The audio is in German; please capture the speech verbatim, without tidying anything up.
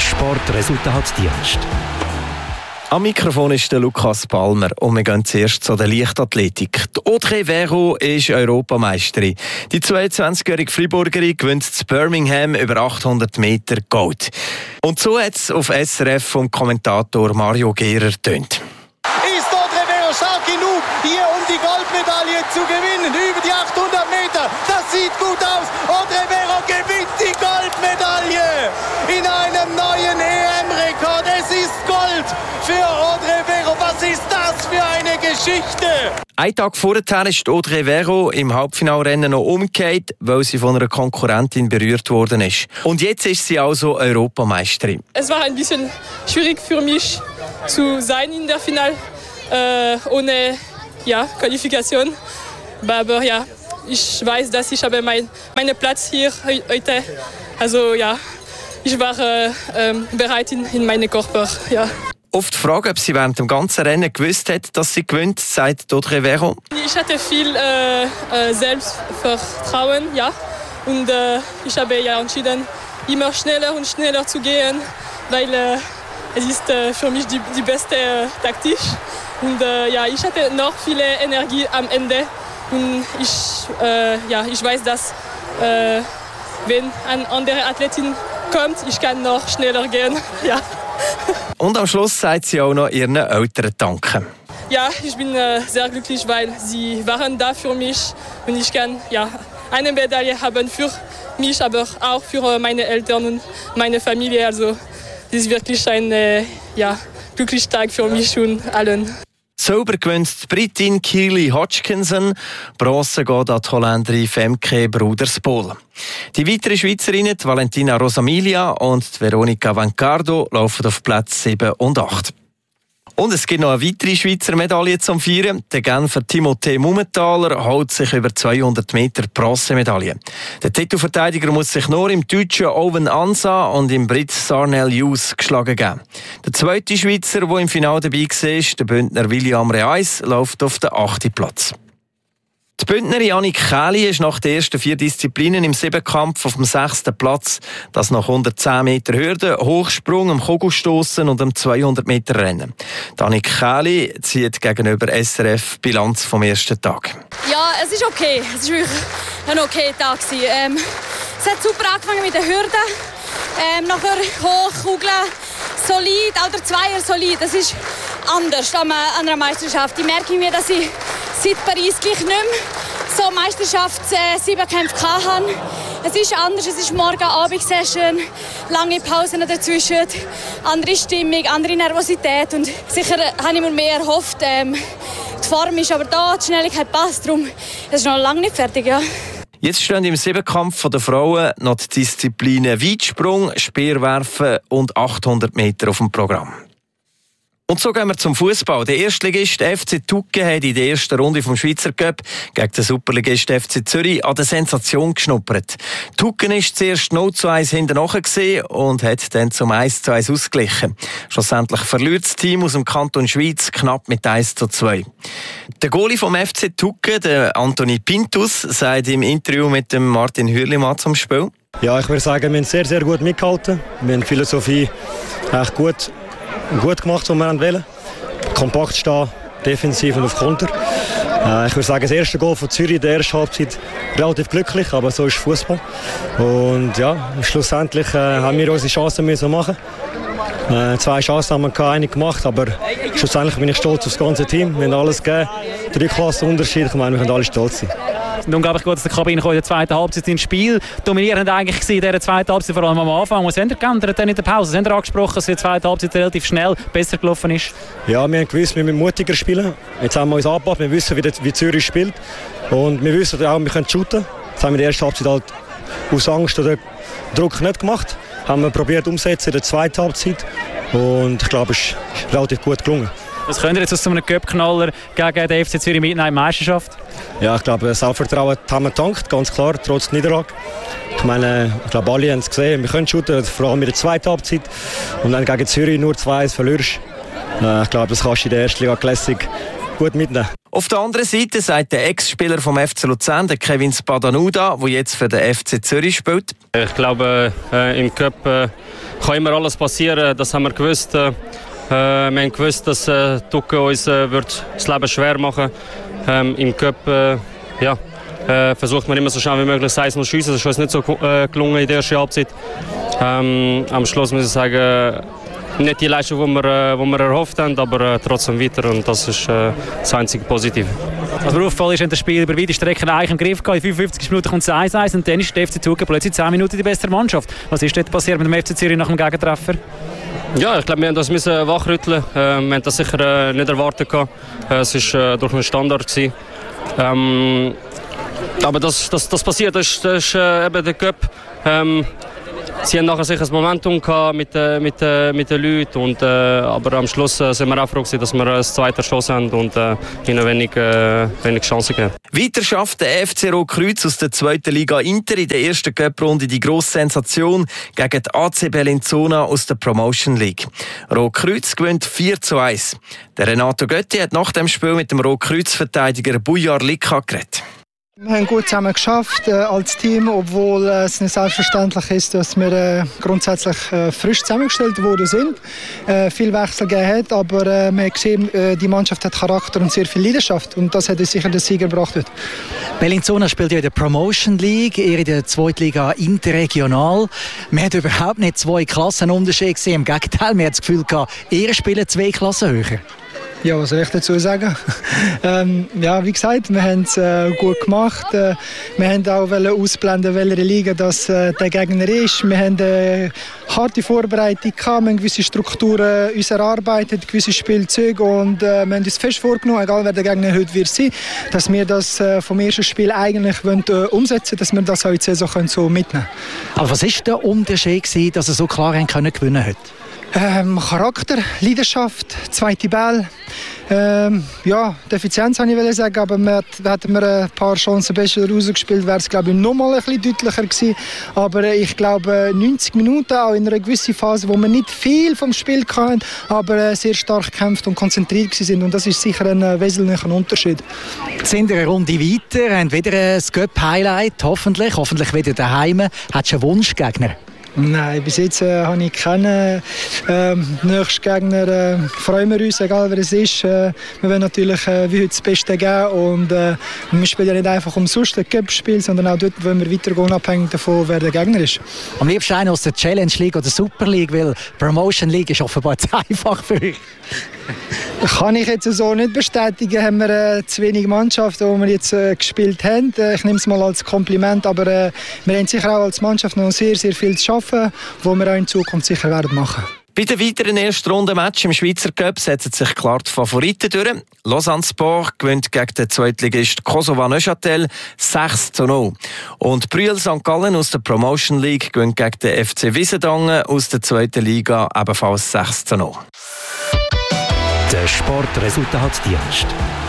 Sportresultatdienst. Am Mikrofon ist der Lukas Palmer und wir gehen zuerst zu der Leichtathletik. Die Audrey Vero ist Europameisterin. Die zweiundzwanzigjährige Freiburgerin gewinnt in Birmingham über achthundert Meter Gold. Und so hat es auf S R F vom Kommentator Mario Gehrer tönt. Ist Audrey Vero stark genug, hier um die Goldmedaille zu gewinnen? Über die achthundert Meter, das sieht gut aus. Audrey Vero gewinnt die Goldmedaille in einem neuen E M-Rekord. Es ist Gold für Audrey Vero. Was ist das für eine Geschichte? Einen Tag vorher ist Audrey Vero im Halbfinalrennen noch umgekehrt, weil sie von einer Konkurrentin berührt worden ist. Und jetzt ist sie also Europameisterin. Es war ein bisschen schwierig für mich zu sein in der Final äh, ohne ja, Qualifikation. Aber ja, ich weiß, dass ich habe mein, meinen Platz hier heute. Also ja, ich war äh, äh, bereit in, in meinen Körper. Ja. Auf die Frage, ob sie während dem ganzen Rennen gewusst hat, dass sie gewinnt, sagt Audrey Vero. Ich hatte viel äh, äh, Selbstvertrauen, ja. Und äh, ich habe ja entschieden, immer schneller und schneller zu gehen, weil äh, es ist äh, für mich die, die beste äh, Taktik. Und äh, ja, ich hatte noch viel Energie am Ende. Und ich, äh, ja, ich weiß, dass äh, wenn eine andere Athletin kommt, ich kann noch schneller gehen. Ja. Und am Schluss sagt sie auch noch ihren Eltern danken. Ja, ich bin äh, sehr glücklich, weil sie waren da für mich und ich kann ja, eine Medaille haben für mich, aber auch für meine Eltern und meine Familie. Also das ist wirklich ein äh, ja, glücklicher Tag für mich und allen. Silber gewinnt die Britin Keely Hodgkinson, Bronze geht an die Holländerin Femke Bruderspohl. Die weiteren Schweizerinnen, die Valentina Rosamilia und die Veronica Vancardo, laufen auf Platz sieben und acht. Und es gibt noch eine weitere Schweizer Medaille zum Feiern. Der Genfer Timothée Mumenthaler holt sich über zweihundert Meter Bronzemedaille. Der Titelverteidiger muss sich nur im deutschen Owen Ansa und im Brit Sarnell Hughes geschlagen geben. Der zweite Schweizer, der im Finale dabei war, der Bündner William Reis, läuft auf den achten Platz. Die Bündnerin Annik Kähli ist nach den ersten vier Disziplinen im Siebenkampf auf dem sechsten Platz. Das nach hundertzehn Meter Hürde, Hochsprung, am Kugelstossen und am zweihundert Meter Rennen. Die Annik Kähli zieht gegenüber S R F Bilanz vom ersten Tag. Ja, es ist okay. Es war wirklich ein okayer Tag. Ähm, es hat super angefangen mit den Hürden. Ähm, nachher hoch, Kugeln, solid, auch der Zweier solid. Das ist anders an einer Meisterschaft. Ich merke mir, dass ich seit Paris gleich nicht mehr so Meisterschafts-Siebenkämpfe hatte. Es ist anders, es ist morgen Abendsession, lange Pausen dazwischen, andere Stimmung, andere Nervosität und sicher habe ich mir mehr erhofft. Ähm, die Form ist aber da, die Schnelligkeit passt, darum es ist noch lange nicht fertig. Ja. Jetzt stehen im Siebenkampf der Frauen noch die Disziplinen Weitsprung, Speerwerfen und achthundert Meter auf dem Programm. Und so gehen wir zum Fußball. Der Erstligist F C Tucken hat in der ersten Runde vom Schweizer Cup gegen den Superligist F C Zürich an der Sensation geschnuppert. Tucken ist zuerst null zu eins hinten nachher und hat dann zum eins zu eins ausgeglichen. Schlussendlich verliert das Team aus dem Kanton Schweiz knapp mit eins zu zwei. Der Goalie vom F C Tucken, der Antoni Pintus, sagt im Interview mit dem Martin Hürlimann zum Spiel: Ja, ich würde sagen, wir haben sehr, sehr gut mitgehalten. Wir haben die Philosophie echt gut gut gemacht, was wir wollen. Kompakt stehen, defensiv und auf Konter. Äh, ich würde sagen, das erste Goal von Zürich in der ersten Halbzeit relativ glücklich, aber so ist Fußball. Und ja, schlussendlich äh, haben wir unsere Chancen müssen machen. Äh, zwei Chancen haben wir eine gemacht, aber schlussendlich bin ich stolz auf das ganze Team. Wir haben alles gegeben. Drei Klassen Unterschied. Ich meine, wir können alle stolz sein. Unglaublich gut, dass der Kabine in der zweiten Halbzeit ins Spiel dominierend eigentlich in dieser zweiten Halbzeit, vor allem am Anfang. Was haben Sie geändert in der Pause? Sie haben angesprochen, dass die zweite Halbzeit relativ schnell besser gelaufen ist. Ja, wir haben gewusst, wir müssen mutiger spielen. Jetzt haben wir uns angepasst, wir wissen, wie, wie Zürich spielt. Und wir wissen auch, wir können shooten. Das haben wir in der ersten Halbzeit halt aus Angst oder Druck nicht gemacht. Haben wir probiert umzusetzen in der zweiten Halbzeit. Und ich glaube, es ist relativ gut gelungen. Was könnt ihr jetzt aus so einem Cup-Knaller gegen den F C Zürich mitnehmen in die Meisterschaft? Ja, ich glaube, Selbstvertrauen haben wir getankt, ganz klar, trotz Niederlage. Ich meine, ich glaube, alle haben es gesehen, wir können shooten, vor allem in der zweiten Halbzeit. Und dann gegen Zürich nur zwei eins verlierst. Ich glaube, das kannst du in der ersten Liga Classic gut mitnehmen. Auf der anderen Seite sagt der Ex-Spieler vom F C Luzern, der Kevin Spadanuda, der jetzt für den F C Zürich spielt. Ich glaube, äh, im Cup äh, kann immer alles passieren, das haben wir gewusst. Äh, wir haben gewusst, dass äh, Tucke uns äh, wird das Leben schwer machen wird. Ähm, Im Cup äh, ja, äh, versucht man immer so schnell wie möglich eins null zu schiessen. Das ist uns nicht so äh, gelungen in der ersten Halbzeit. Ähm, am Schluss muss ich sagen, nicht die Leistung, die wir, äh, die wir erhofft haben, aber äh, trotzdem weiter, und das ist äh, das einzige Positive. Was mir auffällt, ist, wenn das Spiel über weite Strecken eigentlich im Griff geht, in fünfundfünfzig Minuten kommt es eins eins und dann ist der F C Zug plötzlich zehn Minuten die bessere Mannschaft. Was ist dort passiert mit dem F C Zürich nach dem Gegentreffer? Ja, ich glaube, wir haben das wachrütteln. Äh, wir haben das sicher äh, nicht erwartet. Äh, es war äh, durch einen Standard gewesen. Ähm, aber das, das, das passiert, das ist, das ist äh, eben der Cup. Ähm, sie haben nachher sicher ein Momentum gehabt mit, äh, mit, äh, mit den Leuten, und, äh, aber am Schluss äh, sind wir auch froh gewesen, dass wir das zweite Schuss haben und äh, ihnen wenig, äh, wenig Chancen geben. Weiter schafft der F C Rotkreuz aus der zweiten Liga Inter in der ersten Cup-Runde die grosse Sensation gegen die A C Bellinzona aus der Promotion League. Rotkreuz gewinnt vier zu eins. Der Renato Götti hat nach dem Spiel mit dem Rotkreuz-Verteidiger Bujar Lika geredet. Wir haben gut zusammen geschafft äh, als Team, obwohl äh, es nicht selbstverständlich ist, dass wir äh, grundsätzlich äh, frisch zusammengestellt worden sind. Äh, viel Wechsel gegeben hat, aber äh, man hat gesehen, äh, die Mannschaft hat Charakter und sehr viel Leidenschaft, und das hat uns sicher den Sieg gebracht. Heute. Bellinzona spielt ja in der Promotion League, ihr in der Zweitliga interregional. Man hat überhaupt nicht zwei Klassenunterschiede gesehen, im Gegenteil, man hat das Gefühl gehabt, ihr spielt zwei Klassen höher. Ja, was soll ich dazu sagen? ähm, ja, wie gesagt, wir haben es äh, gut gemacht. Äh, wir haben auch ausblenden, welche Liga das äh, der Gegner ist. Wir haben eine harte Vorbereitung gehabt, wir haben gewisse Strukturen uns erarbeitet, gewisse Spielzüge, und äh, wir haben uns fest vorgenommen, egal wer der Gegner heute wird sein, dass wir das äh, vom ersten Spiel eigentlich wollen, äh, umsetzen, dass wir das auch in die Saison können, so mitnehmen können. Aber was war der Unterschied gewesen, dass er so klar haben können gewinnen heute? Ähm, Charakter, Leidenschaft, zweite Ball. Ähm, ja, die Effizienz wollte ich sagen, aber wir, hätten wir ein paar Chancen besser rausgespielt, wäre es glaube ich noch mal ein bisschen deutlicher gewesen. Aber ich glaube neunzig Minuten, auch in einer gewissen Phase, wo wir nicht viel vom Spiel hatten, aber sehr stark gekämpft und konzentriert sind, und das ist sicher ein wesentlicher Unterschied. Sind wir eine Runde weiter, haben wieder ein Cup-Highlight, hoffentlich, hoffentlich wieder daheim. Hast du einen Wunschgegner? Nein, bis jetzt äh, habe ich keinen ähm, nächsten Gegner. Äh, freuen wir uns, egal wer es ist. Äh, wir wollen natürlich äh, wie heute das Beste geben, und äh, wir spielen ja nicht einfach umsonst ein Cup-Spiel, sondern auch dort wollen wir weitergehen, unabhängig davon, wer der Gegner ist. Am liebsten einer aus der Challenge League oder Super League, weil Promotion League ist offenbar zu einfach für euch. Kann ich jetzt so nicht bestätigen. Haben wir äh, zu wenig Mannschaften, die wir jetzt äh, gespielt haben. Äh, ich nehme es mal als Kompliment, aber äh, wir haben sicher auch als Mannschaft noch sehr, sehr viel zu schaffen, wo wir auch in Zukunft sicher werden machen. Bei den weiteren Erstrunden-Match im Schweizer Cup setzen sich klar die Favoriten durch. Lausanne Sport gewinnt gegen den Zweitligist Kosovo Neuchâtel sechs zu null. Und Brüel Sankt Gallen aus der Promotion League gewinnt gegen den F C Wiesendangen aus der zweiten Liga ebenfalls sechs zu null. Der Sportresultatdienst.